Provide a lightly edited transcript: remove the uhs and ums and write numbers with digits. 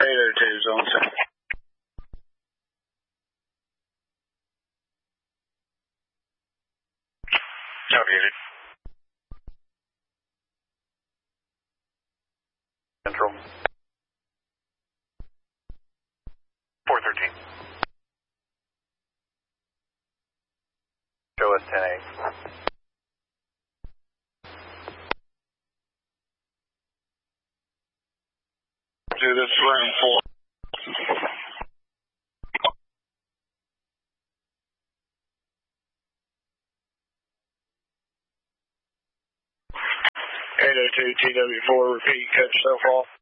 802, zone 6. Navigated. Central. 413. Show us 10-8. To this room 4. 802 TW4, repeat, cut yourself off.